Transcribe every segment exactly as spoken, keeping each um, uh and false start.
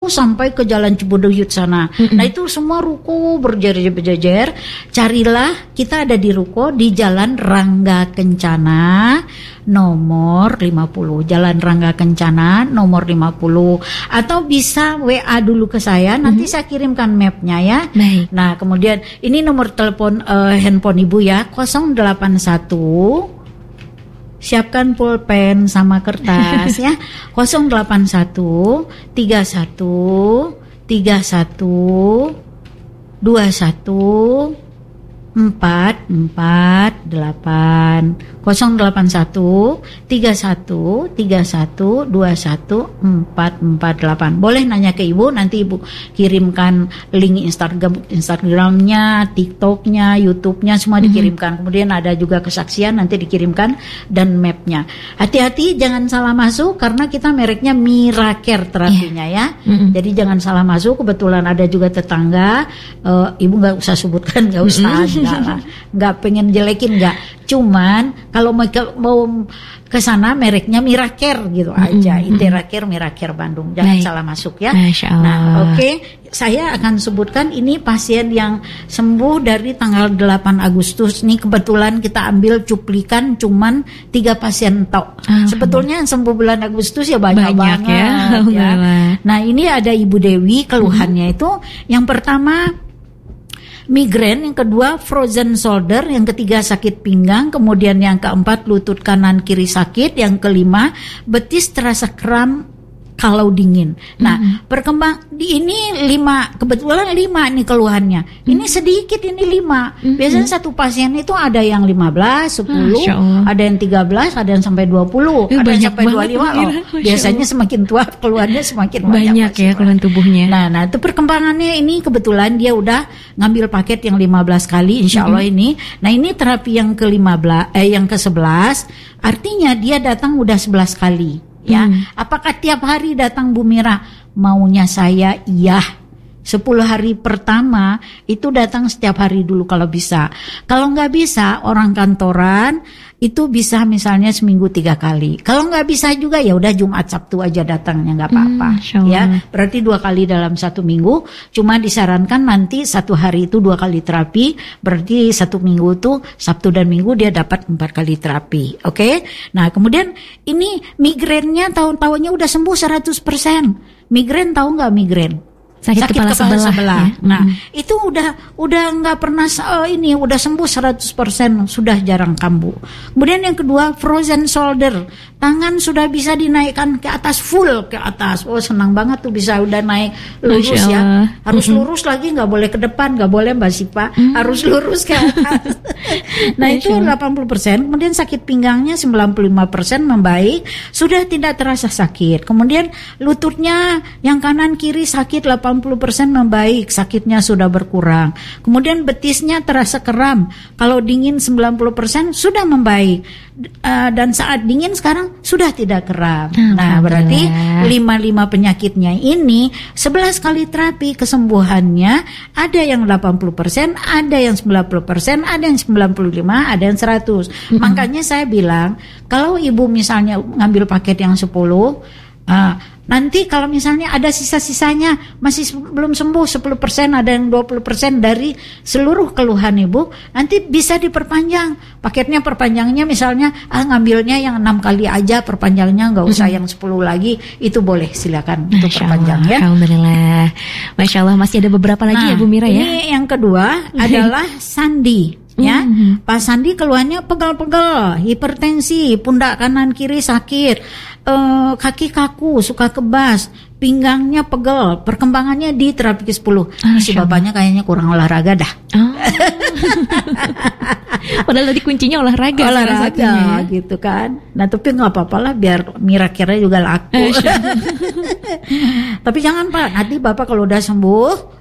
sampai ke Jalan Cibuduyut sana. Mm-hmm. Nah itu semua ruko berjejer-jejer. Carilah, kita ada di ruko di Jalan Rangga Kencana nomor lima puluh. Jalan Rangga Kencana nomor lima puluh. Atau bisa W A dulu ke saya, nanti mm-hmm. saya kirimkan mapnya ya. Baik. Nah kemudian ini nomor telepon uh, handphone ibu ya, nol delapan satu. Siapkan pulpen sama kertas ya. nol delapan satu tiga satu tiga satu dua satu empat empat delapan. nol delapan satu tiga satu tiga satu dua satu empat empat delapan. Boleh nanya ke ibu, nanti ibu kirimkan link Instagram, Instagramnya, TikToknya, YouTube-nya semua dikirimkan. Mm-hmm. Kemudian ada juga kesaksian nanti dikirimkan dan mapnya. Hati-hati jangan salah masuk karena kita mereknya Miracare terapinya yeah. ya. Mm-hmm. Jadi jangan salah masuk. Kebetulan ada juga tetangga, uh, ibu nggak usah sebutkan, nggak usah, mm-hmm. nggak lah, nggak pengen jelekin nggak. Cuman kalau mau ke, mau ke sana mereknya Miracare gitu mm-hmm. aja. Interacare Miracare Bandung. Jangan Baik. salah masuk ya. Masya Allah. Nah, oke, okay. Saya akan sebutkan ini pasien yang sembuh dari tanggal delapan Agustus. Ini kebetulan kita ambil cuplikan cuman tiga pasien tok. Ah, Sebetulnya yang sembuh bulan Agustus ya banyak, banyak banget ya. ya. Nah, ini ada Ibu Dewi, keluhannya mm-hmm. itu yang pertama migrain, yang kedua frozen shoulder, yang ketiga sakit pinggang, kemudian yang keempat lutut kanan kiri sakit, yang kelima betis terasa kram kalau dingin. Nah, mm-hmm. perkembang di ini lima, kebetulan lima nih keluhannya. Mm-hmm. Ini sedikit, ini lima. Mm-hmm. Biasanya satu pasien itu ada yang lima belas, sepuluh, ada yang tiga belas, ada yang sampai dua puluh, eh, ada yang sampai dua puluh lima. Oh, biasanya semakin tua keluhannya semakin banyak, banyak ya keluhan tubuhnya. Nah, nah itu perkembangannya ini kebetulan dia udah ngambil paket yang lima belas kali insya Allah mm-hmm. ini. Nah, ini terapi yang ke lima belas eh yang ke sebelas, artinya dia datang udah sebelas kali. Ya, hmm. apakah tiap hari datang Bu Mira? Maunya saya iya. sepuluh hari pertama itu datang setiap hari dulu kalau bisa. Kalau nggak bisa, orang kantoran itu bisa misalnya seminggu tiga kali. Kalau nggak bisa juga ya udah Jumat Sabtu aja datangnya nggak apa-apa. Hmm, ya, berarti dua kali dalam satu minggu. Cuma disarankan nanti satu hari itu dua kali terapi. Berarti satu minggu tuh Sabtu dan Minggu dia dapat empat kali terapi. Oke? Okay? Nah kemudian ini migrainnya tahun-tahunnya udah sembuh seratus persen. Migrain tahu nggak migrain? Sakit, sakit kepala, kepala sebelah, sebelah. Ya? Nah hmm. itu udah udah nggak pernah uh, ini udah sembuh seratus persen, sudah jarang kambuh. Kemudian yang kedua frozen shoulder, tangan sudah bisa dinaikkan ke atas full ke atas. Oh senang banget tuh bisa udah naik lurus ya. Harus mm-hmm. lurus lagi, nggak boleh ke depan, nggak boleh Mbak Sipa, mm-hmm. harus lurus ke atas. Nah itu delapan puluh persen. Kemudian sakit pinggangnya sembilan puluh lima persen membaik, sudah tidak terasa sakit. Kemudian lututnya yang kanan kiri sakit delapan puluh persen membaik, sakitnya sudah berkurang. Kemudian betisnya terasa kram, kalau dingin sembilan puluh persen sudah membaik. Uh, dan saat dingin sekarang sudah tidak kram. Nah berarti lima puluh lima penyakitnya ini sebelas kali terapi kesembuhannya ada yang delapan puluh persen, ada yang sembilan puluh persen, ada yang sembilan puluh lima, ada yang seratus. Mm-hmm. Makanya saya bilang kalau ibu misalnya ngambil paket yang sepuluh, uh, nanti kalau misalnya ada sisa-sisanya masih belum sembuh sepuluh persen, ada yang dua puluh persen dari seluruh keluhan ibu, nanti bisa diperpanjang. Paketnya perpanjangnya misalnya ah ngambilnya yang enam kali aja, perpanjangnya nggak usah mm-hmm. yang sepuluh lagi, itu boleh silakan untuk perpanjang ya. Alhamdulillah. Masya Allah, masih ada beberapa lagi nah, ya Bu Mira ya. Ini yang kedua adalah Sandi. Ya, mm-hmm. Pak Sandi keluhannya pegal-pegal, hipertensi, pundak kanan kiri sakit, uh, kaki kaku, suka kebas, pinggangnya pegel, perkembangannya di terapi ke sepuluh. Ah, si bapaknya kayaknya kurang olahraga dah. Oh. Padahal tadi kuncinya olahraga, olahraga gitu kan. Nah tapi nggak apa-apa lah, biar Miracare juga laku. Tapi jangan Pak, nanti Bapak kalau udah sembuh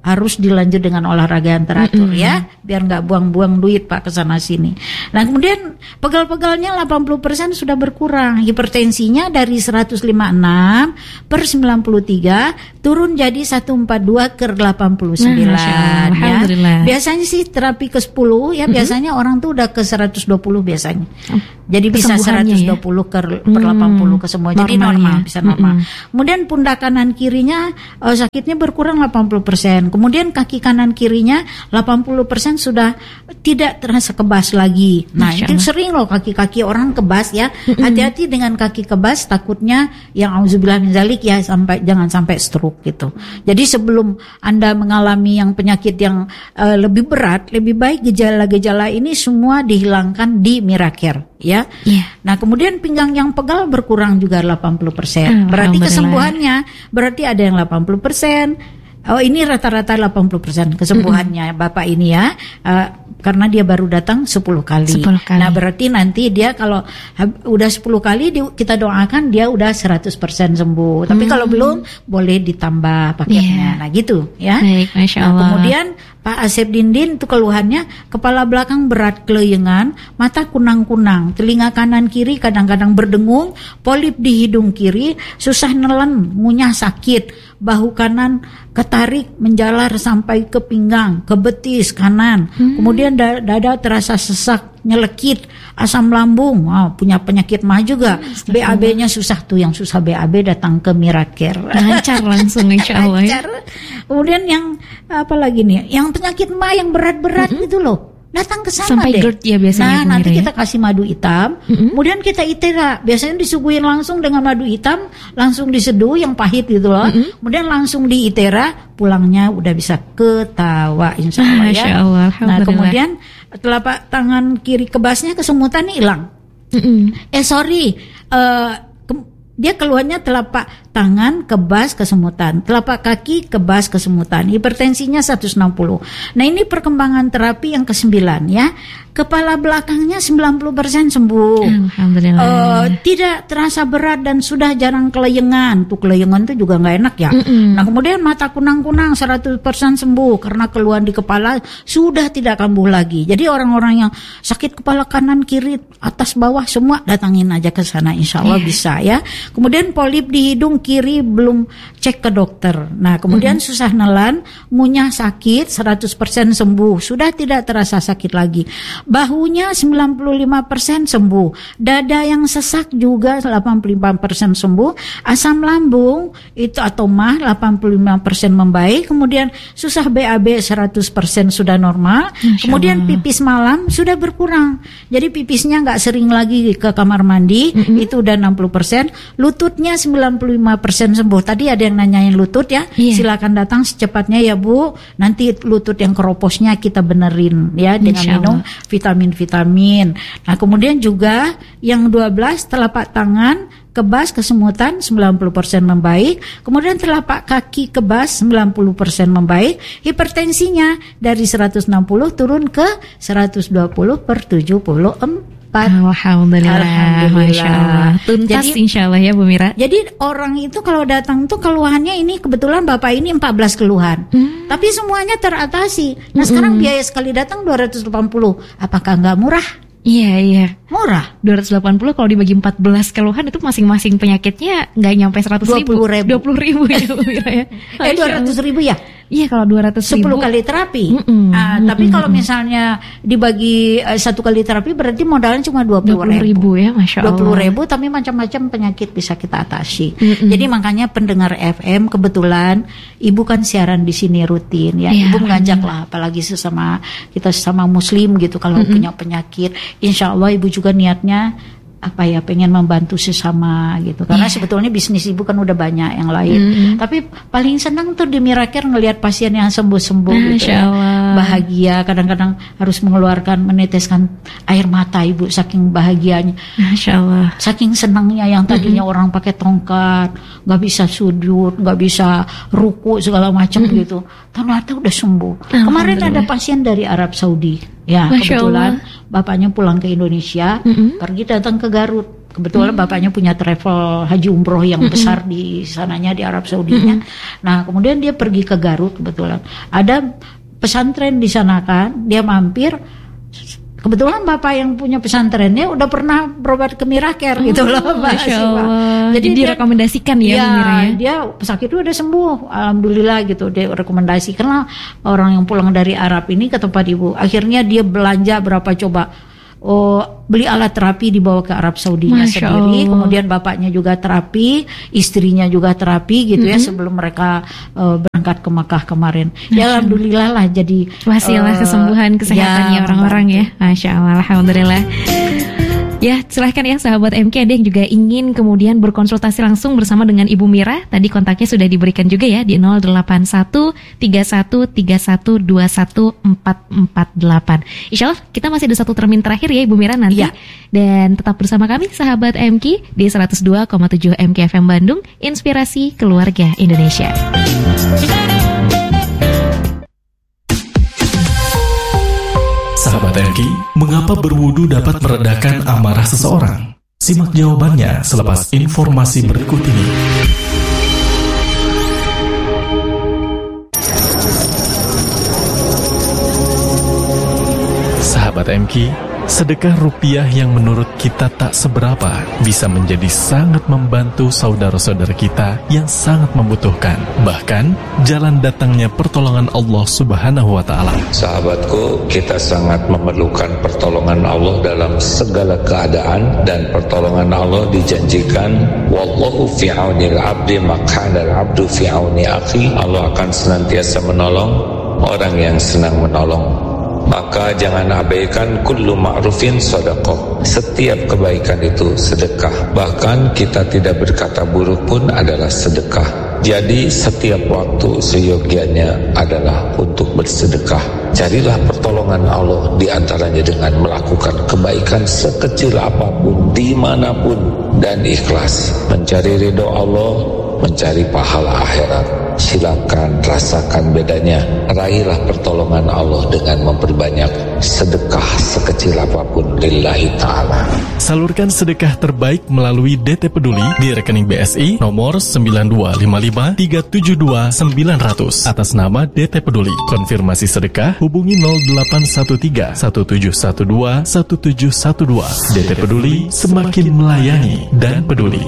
harus dilanjut dengan olahraga yang teratur mm-hmm. ya, biar nggak buang-buang duit Pak kesana sini. Nah kemudian pegal-pegalnya delapan puluh persen sudah berkurang, hipertensinya dari seratus lima puluh enam per sembilan puluh tiga turun jadi seratus empat puluh dua ke delapan puluh sembilan nah, ya. Biasanya sih terapi ke sepuluh ya, mm-hmm. biasanya orang tuh udah ke seratus dua puluh biasanya. Jadi bisa seratus dua puluh ya? ke per delapan puluh ke semua. Jadi normal, bisa normal. Mm-hmm. Kemudian pundak kanan kirinya uh, sakitnya berkurang delapan puluh persen. Kemudian kaki kanan kirinya delapan puluh persen sudah tidak terasa kebas lagi. Nah, itu sering loh kaki-kaki orang kebas ya. Mm-hmm. Hati-hati dengan kaki kebas, takutnya yang auzubillah min dzalik ya, sampai jangan sampai stroke gitu. Jadi sebelum Anda mengalami yang penyakit yang uh, lebih berat, lebih baik gejala-gejala ini semua dihilangkan di Miracare ya. Yeah. Nah, kemudian pinggang yang pegal berkurang juga delapan puluh persen. Berarti kesembuhannya berarti ada yang delapan puluh persen. Oh, ini rata-rata delapan puluh persen kesembuhannya mm-hmm. Bapak ini ya. Uh, karena dia baru datang sepuluh kali. sepuluh kali. Nah, berarti nanti dia kalau hab, udah sepuluh kali di, kita doakan dia udah seratus persen sembuh. Tapi hmm. kalau belum boleh ditambah paketnya. Yeah. Nah, gitu ya. Baik, Masya Allah. Nah, kemudian Pak Asep Dindin itu keluhannya kepala belakang berat keleyengan, mata kunang-kunang, telinga kanan kiri kadang-kadang berdengung, polip di hidung kiri, susah nelen, ngunyah sakit, bahu kanan ketarik menjalar sampai ke pinggang, ke betis kanan. Hmm. Kemudian dada terasa sesak, nyelekit, asam lambung, wow, punya penyakit mah juga. B A B-nya susah tuh, yang susah B A B datang ke Miracare. Lancar langsung insya Allah ya. Kemudian yang apa lagi nih? Yang penyakit mah yang berat-berat mm-hmm. gitu loh. Datang ke sana sampai deh. GERD ya biasanya. Nah, nanti ya? Kita kasih madu hitam, mm-hmm. kemudian kita itera. Biasanya disuguhin langsung dengan madu hitam, langsung diseduh yang pahit gitu loh. Mm-hmm. Kemudian langsung diitera, pulangnya udah bisa ketawa insya Allah ya. Masya Allah, nah, kemudian telapak tangan kiri kebasnya kesemutan hilang. Mm-hmm. Eh sorry, uh, ke- dia keluarnya telapak tangan kebas kesemutan, telapak kaki kebas kesemutan, hipertensinya seratus enam puluh. Nah, ini perkembangan terapi yang kesembilan ya. Kepala belakangnya sembilan puluh persen sembuh. Alhamdulillah. Uh, tidak terasa berat dan sudah jarang keleyengan. Tuh keleyengan tuh juga nggak enak ya. Mm-mm. Nah, kemudian mata kunang-kunang seratus persen sembuh karena keluhan di kepala sudah tidak kambuh lagi. Jadi orang-orang yang sakit kepala kanan, kiri, atas, bawah semua datangin aja ke sana, insya Allah yeah. bisa ya. Kemudian polip di hidung kiri belum cek ke dokter. Nah, kemudian mm-hmm. susah nelan, ngunyah sakit, seratus persen sembuh, sudah tidak terasa sakit lagi. Bahunya sembilan puluh lima persen sembuh, dada yang sesak juga delapan puluh lima persen sembuh, asam lambung itu atau mah delapan puluh lima persen membaik, kemudian susah B A B seratus persen sudah normal, kemudian pipis malam sudah berkurang. Jadi pipisnya nggak sering lagi ke kamar mandi, mm-hmm. itu udah enam puluh persen, lututnya sembilan puluh lima persen sembuh. Tadi ada yang nanyain lutut ya, yeah. silakan datang secepatnya ya Bu. Nanti lutut yang keroposnya kita benerin ya dengan minum vitamin-vitamin. Nah, kemudian juga yang dua belas telapak tangan kebas kesemutan sembilan puluh persen membaik, kemudian telapak kaki kebas sembilan puluh persen membaik, hipertensinya dari seratus enam puluh turun ke seratus dua puluh per tujuh puluh empat. Alhamdulillah, Alhamdulillah. Masya Allah. Tuntas jadi, insya Allah ya Bu Mira. Jadi orang itu kalau datang tuh keluhannya ini kebetulan Bapak ini empat belas keluhan. Hmm. Tapi semuanya teratasi. Nah, hmm. sekarang biaya sekali datang dua ratus delapan puluh. Apakah enggak murah? Iya, iya. Murah. dua ratus delapan puluh kalau dibagi empat belas keluhan itu masing-masing penyakitnya enggak nyampe seratus ribu. dua puluh ribu. dua puluh ribu ya Bu Mira ya. Eh dua ratus ribu ya? Iya, kalau dua ratus ribu sepuluh kali terapi. Mm-mm, uh, mm-mm. Tapi kalau misalnya dibagi uh, satu kali terapi berarti modalnya cuma dua puluh ribu ya, Masya Allah. dua puluh ribu tapi macam-macam penyakit bisa kita atasi. Mm-mm. Jadi makanya pendengar F M kebetulan Ibu kan siaran di sini rutin ya. Yeah, Ibu mengajak lah, apalagi sesama kita sesama Muslim gitu kalau mm-mm. punya penyakit. Insya Allah Ibu juga niatnya apa ya pengen membantu sesama gitu karena yeah. sebetulnya bisnis Ibu kan udah banyak yang lain mm-hmm. tapi paling senang tuh di Miracare ngelihat pasien yang sembuh-sembuh gitu ya. Bahagia, kadang-kadang harus mengeluarkan meneteskan air mata Ibu saking bahagianya, Masya Allah, saking senangnya yang tadinya mm-hmm. orang pakai tongkat nggak bisa sujud, nggak bisa ruku segala macam mm-hmm. gitu, ternyata udah sembuh. Kemarin ada pasien dari Arab Saudi ya, Masya kebetulan Allah. Bapaknya pulang ke Indonesia, mm-hmm. pergi datang ke Garut. Kebetulan hmm. bapaknya punya travel haji umroh yang hmm. besar di sananya di Arab Saudinya. Hmm. Nah, kemudian dia pergi ke Garut kebetulan. Ada pesantren di sana kan, dia mampir. Kebetulan bapak yang punya pesantrennya udah pernah berobat ke Miraker oh, gitu loh, Mbak Asifa. Jadi direkomendasikan ya, ya Mira, ya. Dia sakit itu udah sembuh, alhamdulillah gitu. Dia rekomendasikan lah orang yang pulang dari Arab ini ke tempat ibu. Akhirnya dia belanja berapa coba? Oh, beli alat terapi dibawa ke Arab Saudinya sendiri. Kemudian bapaknya juga terapi, istrinya juga terapi gitu mm-hmm. ya sebelum mereka uh, berangkat ke Makkah kemarin. Ya alhamdulillah lah jadi wasilah uh, kesembuhan kesehatannya ya, orang-orang ya. Masya Allah, alhamdulillah. Ya, silahkan ya sahabat M K, ada yang juga ingin kemudian berkonsultasi langsung bersama dengan Ibu Mira. Tadi kontaknya sudah diberikan juga ya di nol delapan satu tiga satu tiga satu dua satu empat empat delapan. Insya Allah kita masih ada satu termin terakhir ya Ibu Mira nanti. Ya. Dan tetap bersama kami sahabat M K di seratus dua koma tujuh M K F M Bandung, Inspirasi Keluarga Indonesia. Sahabat M K, mengapa berwudu dapat meredakan amarah seseorang? Simak jawabannya selepas informasi berikut ini. Sahabat M K, sedekah rupiah yang menurut kita tak seberapa bisa menjadi sangat membantu saudara-saudara kita yang sangat membutuhkan. Bahkan, jalan datangnya pertolongan Allah Subhanahu wa Ta'ala. Sahabatku, kita sangat memerlukan pertolongan Allah dalam segala keadaan, dan pertolongan Allah dijanjikan, wallahu fi aunil abdi maqala al-abdu fi auni akhi. Allah akan senantiasa menolong orang yang senang menolong. Maka jangan abaikan kullu ma'rufin sedekah. Setiap kebaikan itu sedekah. Bahkan kita tidak berkata buruk pun adalah sedekah. Jadi setiap waktu seyogianya adalah untuk bersedekah. Carilah pertolongan Allah di antaranya dengan melakukan kebaikan sekecil apapun, dimanapun, dan ikhlas. Mencari ridho Allah, mencari pahala akhirat. Silakan rasakan bedanya. Raihlah pertolongan Allah dengan memperbanyak sedekah sekecil apapun lillahi ta'ala. Salurkan sedekah terbaik melalui D T Peduli di rekening B S I nomor sembilan dua lima lima tiga tujuh dua sembilan nol nol atas nama D T Peduli. Konfirmasi sedekah hubungi nol delapan satu tiga satu tujuh satu dua satu tujuh satu dua. D T Peduli, semakin melayani dan peduli.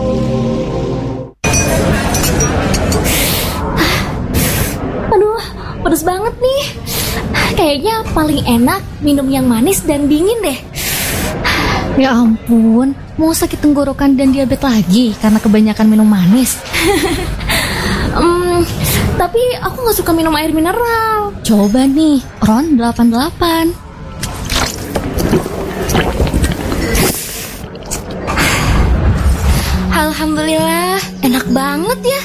Pedes banget nih. Kayaknya paling enak minum yang manis dan dingin deh. Ya ampun, mau sakit tenggorokan dan diabetes lagi karena kebanyakan minum manis. um, Tapi aku gak suka minum air mineral. Coba nih, Ron delapan delapan. Alhamdulillah, enak banget ya.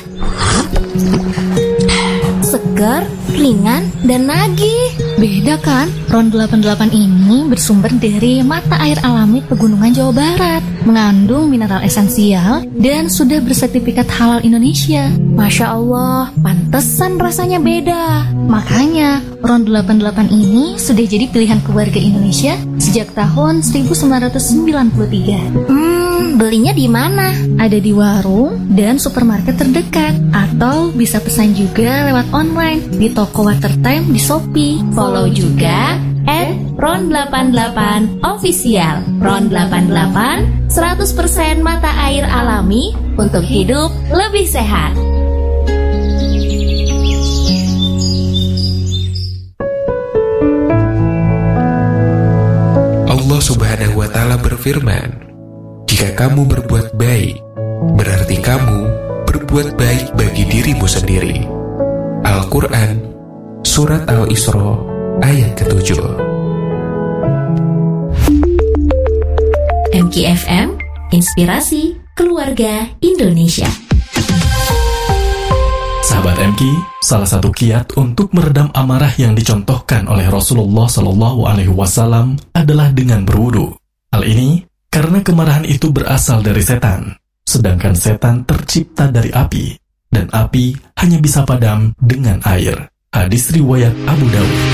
Segar, ringan, dan nagih. Beda kan? Ron delapan delapan ini bersumber dari mata air alami Pegunungan Jawa Barat, mengandung mineral esensial dan sudah bersertifikat halal Indonesia. Masya Allah, pantesan rasanya beda. Makanya Ron delapan delapan ini sudah jadi pilihan keluarga Indonesia sejak tahun seribu sembilan ratus sembilan puluh tiga. Hmm, belinya di mana? Ada di warung dan supermarket terdekat, atau bisa pesan juga lewat online di toko Watertime di Shopee. Follow juga at Ron delapan delapan Official. Ron delapan delapan, seratus persen mata air alami untuk hidup lebih sehat. Allah Subhanahu wa Ta'ala berfirman, jika kamu berbuat baik, berarti kamu berbuat baik bagi dirimu sendiri. Al-Quran, Surat Al-Isra, ayat ketujuh. M K F M, Inspirasi Keluarga Indonesia. Sahabat M K, salah satu kiat untuk meredam amarah yang dicontohkan oleh Rasulullah Shallallahu Alaihi Wasallam adalah dengan berwudu. Hal ini karena kemarahan itu berasal dari setan, sedangkan setan tercipta dari api, dan api hanya bisa padam dengan air. Hadis riwayat Abu Daud.